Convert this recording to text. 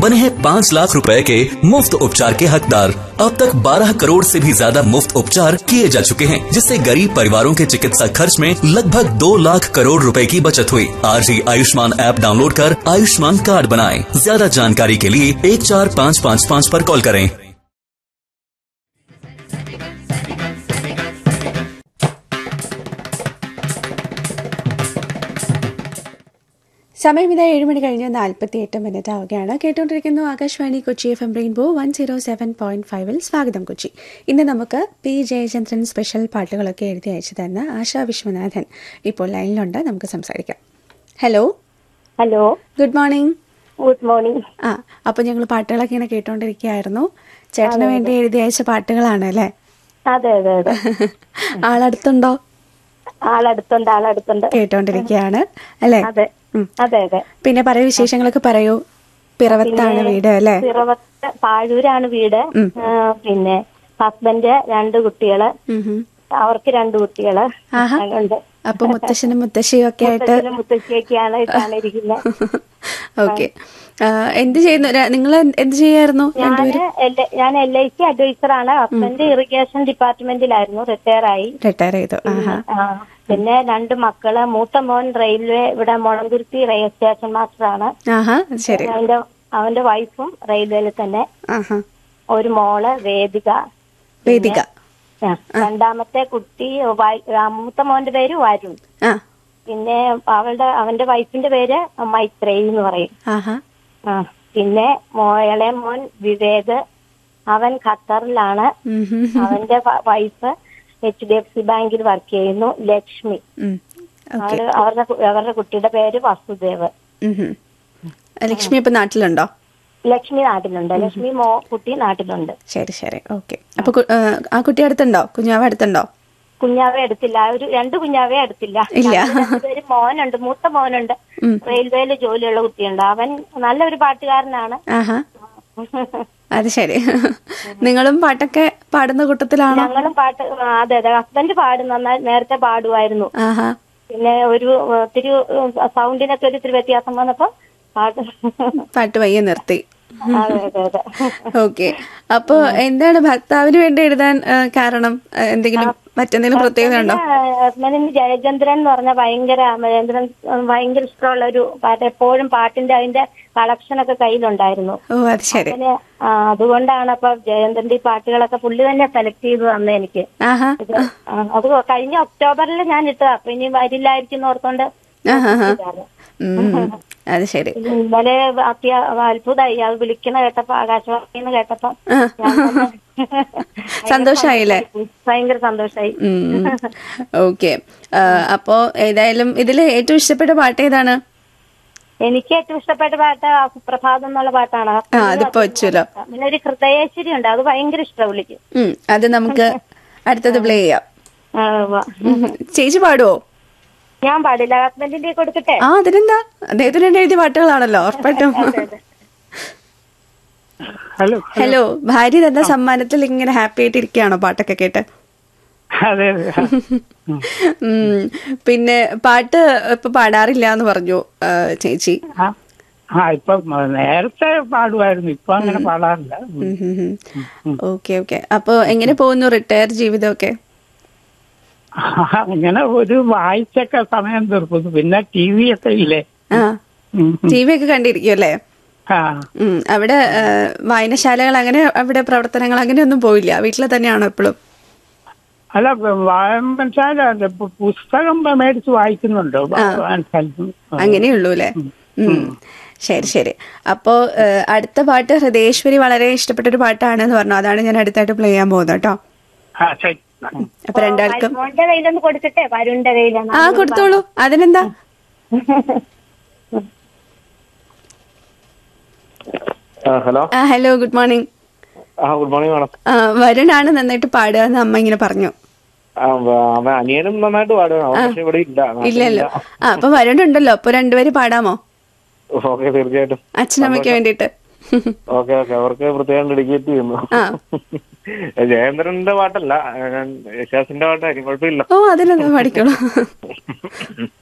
बने हैं 5 लाख रुपए के मुफ्त उपचार के हकदार। अब तक 12 करोड़ से भी ज्यादा मुफ्त उपचार किए जा चुके हैं, जिससे गरीब परिवारों के चिकित्सा खर्च में लगभग 2 लाख करोड़ रुपए की बचत हुई। आज ही आयुष्मान ऐप डाउनलोड कर आयुष्मान कार्ड बनाएं। ज्यादा जानकारी के लिए 14555 पर कॉल करें। സമയം ഇതാ 7 മണി കഴിഞ്ഞ് 48 ആവുകയാണ്. കേട്ടുകൊണ്ടിരിക്കുന്നു ആകാശവാണി കൊച്ചി FM റെയിൻബോ 107.5 സ്വാഗതം കൊച്ചി. ഇന്ന് നമുക്ക് പി ജയചന്ദ്രൻ സ്പെഷ്യൽ പാട്ടുകളൊക്കെ എഴുതി അയച്ചു തന്ന ആശാ വിശ്വനാഥൻ ഇപ്പോൾ ലൈനിലുണ്ട്. നമുക്ക് സംസാരിക്കാം. Hello. Hello, good morning. Good morning. അപ്പോൾ ഞങ്ങൾ പാട്ടുകളൊക്കെ ഇങ്ങനെ കേട്ടോണ്ടിരിക്കുകയായിരുന്നു. ചേട്ടന് വേണ്ടി എഴുതി അയച്ച പാട്ടുകളാണ് അല്ലേ? അതെ അതെ അതെ. ആളടുത്തുണ്ടോ? ആളടുത്തുണ്ട്. കേട്ടോണ്ടിരിക്കുകയാണ് അല്ലേ? അതെ അതെ അതെ. പിന്നെ പറയൂ, വിശേഷങ്ങളൊക്കെ പറയൂ. പിറവത്താണ് വീട് അല്ലേ? പിറവത്ത് പാഴൂരാണ് വീട്. പിന്നെ ഹസ്ബൻഡ് 2 കുട്ടികള്, അവർക്ക് 2 കുട്ടികള്. അപ്പൊ മുത്തശ്ശനും മുത്തശ്ശിയും ഒക്കെ ആയിട്ട് മുത്തശ്ശിയൊക്കെയാണ് ഇരിക്കുന്നത്. ഓക്കെ. എന്ത് ചെയ്യുന്നു നിങ്ങൾ? എന്ത് ചെയ്യായിരുന്നു? ഞാൻ LIC അഡ്വൈസറാണ്. ഹസ്ബൻഡ് ഇറിഗേഷൻ ഡിപ്പാർട്ട്മെന്റിലായിരുന്നു, റിട്ടയർ ചെയ്തു. പിന്നെ 2 മക്കള്. മൂത്ത മോൻ റെയിൽവേ ഇവിടെ മോളംകുരുത്തി റെയിൽവേ സ്റ്റേഷൻ മാസ്റ്ററാണ്. അവന്റെ വൈഫും റെയിൽവേയിൽ തന്നെ. ഒരു മോള് വേദിക. രണ്ടാമത്തെ കുട്ടി മൂത്ത മോന്റെ പേര് വരുൺ. പിന്നെ അവന്റെ വൈഫിന്റെ പേര് മൈത്രേയി എന്ന് പറയും. പിന്നെ ഇളയ മോൻ വിവേക്, അവൻ ഖത്തറിലാണ്. അവന്റെ വൈഫ് HDFC ബാങ്കിൽ വർക്ക് ചെയ്യുന്നു. ലക്ഷ്മി, അവരുടെ കുട്ടിയുടെ പേര് വസുദേവ്. ലക്ഷ്മി ഇപ്പൊ നാട്ടിലുണ്ടോ? ലക്ഷ്മി നാട്ടിലുണ്ട്. ലക്ഷ്മി കുട്ടി നാട്ടിലുണ്ട്. ശരി. ഓക്കെ. അപ്പൊ ആ കുട്ടി അടുത്തുണ്ടോ? കുഞ്ഞാവ അടുത്തുണ്ടോ? കുഞ്ഞാവെ എടുത്തില്ല. 2 കുഞ്ഞാവെ എടുത്തില്ല. ഒരു മോനുണ്ട്, മൂത്ത മോനുണ്ട്. റെയിൽവേയിൽ ജോലിയുള്ള കുട്ടിയുണ്ട്. അവൻ നല്ലൊരു പാട്ടുകാരനാണ്. അത് ശരി. നിങ്ങളും പാട്ടൊക്കെ പാടുന്ന കൂട്ടത്തിലാണോ? ഞങ്ങളും പാട്ട്, അതെ അതെ. ഹസ്ബൻഡ് നേരത്തെ പാടുമായിരുന്നു. പിന്നെ ഒത്തിരി സൗണ്ടിനൊക്കെ ഒത്തിരി വ്യത്യാസം വന്നപ്പോ പാട്ട് വയ്യ നിർത്തി. ഓക്കെ. അപ്പൊ എന്താണ് ഭർത്താവിന് വേണ്ടി എഴുതാൻ കാരണം? മറ്റെന്തെങ്കിലും പ്രത്യേകത ഉണ്ടോ? ഹസ്ബൻഡിന് ജയചന്ദ്രൻ എന്ന് പറഞ്ഞ ഭയങ്കര ഇഷ്ടമുള്ള ഒരു പാട്ട്. എപ്പോഴും പാട്ടിന്റെ അതിന്റെ കളക്ഷനൊക്കെ കയ്യിലുണ്ടായിരുന്നു. അത് ശരി. അതുകൊണ്ടാണ് അപ്പൊ ജയചന്ദ്രന്റെ ഈ പാട്ടുകളൊക്കെ പുള്ളി തന്നെ സെലക്ട് ചെയ്ത് തന്നെ എനിക്ക്. അത് കഴിഞ്ഞ ഒക്ടോബറിൽ ഞാൻ ഇട്ടതാ. അപ്പൊ ഇനി വരില്ലായിരിക്കും ഓർത്തോണ്ട്. അത് ശരി. ഇന്നലെ അത്ഭുതമായി അത് വിളിക്കണ കേട്ടപ്പോ, ആകാശവാണിന്ന് കേട്ടപ്പോ സന്തോഷായില്ലേ? ഭയങ്കര സന്തോഷായി. ഓക്കെ. അപ്പോ ഏതായാലും ഇതില് ഏറ്റവും ഇഷ്ടപ്പെട്ട പാട്ട് ഏതാണ്? എനിക്ക് ഏറ്റവും ഇഷ്ടപ്പെട്ട പാട്ട് സുപ്രഭാതം എന്നുള്ള പാട്ടാണ്. അതിപ്പോ വെച്ചല്ലോ. പിന്നെ ഒരു ഹൃദയേശ്വരി ഉണ്ട്, അത് ഭയങ്കര ഇഷ്ടം വിളിക്കും. അത് നമുക്ക് അടുത്തത് പ്ലേ ചെയ്യാം. ചേച്ചി പാടുവോ? ഞാൻ പാടില്ല, ഹസ്ബൻഡിന്റെ കൊടുക്കട്ടെ. അതിനെന്താ, അദ്ദേഹത്തിന് എഴുതിയ പാട്ടുകളാണല്ലോ ഉറപ്പായിട്ടും. ഹലോ. ഭാര്യ തന്ന സമ്മാനത്തിൽ ഇങ്ങനെ ഹാപ്പി ആയിട്ട് ഇരിക്കുകയാണോ പാട്ടൊക്കെ കേട്ട്? പിന്നെ പാട്ട് ഇപ്പൊ പാടാറില്ല എന്ന് പറഞ്ഞു ചേച്ചി. ഇപ്പൊ നേരത്തെ പാടുമായിരുന്നു, ഇപ്പൊ അങ്ങനെ പാടാറില്ല. ഓക്കെ. അപ്പൊ എങ്ങനെ പോകുന്നു റിട്ടയർ ജീവിതമൊക്കെ? അങ്ങനെ ഒരു വായിച്ചൊക്കെ സമയം തീർക്കുന്നു. പിന്നെ TV ഒക്കെ ഇല്ലേ? TV ഒക്കെ കണ്ടിരിക്കും അല്ലേ? അവിടെ വായനശാലകൾ അങ്ങനെ അവിടെ പ്രവർത്തനങ്ങൾ അങ്ങനെയൊന്നും പോയില്ല, വീട്ടിലെ തന്നെയാണോ എപ്പോഴും? അല്ല, വായനശാല പുസ്തകം മേടിച്ച് വായിക്കുന്നുണ്ടോ? അങ്ങനെയുള്ളൂ അല്ലേ? ശരി. അപ്പോ അടുത്ത പാട്ട് ഹൃദയേശ്വരി വളരെ ഇഷ്ടപ്പെട്ടൊരു പാട്ടാണെന്ന് പറഞ്ഞു. അതാണ് ഞാൻ അടുത്തായിട്ട് പ്ലേ ചെയ്യാൻ പോകുന്നത് കേട്ടോ. അപ്പൊ രണ്ടാൾക്കും കൊടുക്കട്ടെ? വരുണിന്റെ കയ്യിലാണ്. കൊടുത്തോളൂ, അതിനെന്താ. Hello, good morning. Good morning madam. വരുണാണ് നന്നായിട്ട് പാടുക എന്ന് അമ്മ ഇങ്ങനെ പറഞ്ഞു. അനിയനും നന്നായിട്ട് പാടുക. ഇല്ലല്ലോ. അപ്പൊ വരുണുണ്ടല്ലോ, അപ്പൊ രണ്ടുപേരും പാടാമോ? ഓക്കെ, തീർച്ചയായിട്ടും. അച്ഛനമ്മയ്ക്ക് വേണ്ടിട്ട്. ഓക്കെ, അവർക്ക് പ്രത്യേകം ഡെഡിക്കേറ്റ് ചെയ്യുന്നു. ജയേന്ദ്രന്റെ പാട്ടല്ല, യേശുദാസിന്റെ പാട്ടായിരിക്കും, കുഴപ്പമില്ല. അതിലൊന്നും പാടിക്കോളൂ.